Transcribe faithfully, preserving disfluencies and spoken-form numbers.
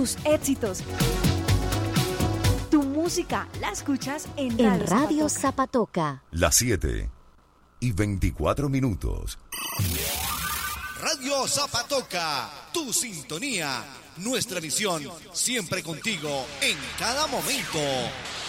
tus éxitos. Tu música la escuchas en Radio, en Radio Zapatoca. Las siete y veinticuatro minutos. Radio Zapatoca, tu sintonía, nuestra visión, siempre contigo en cada momento.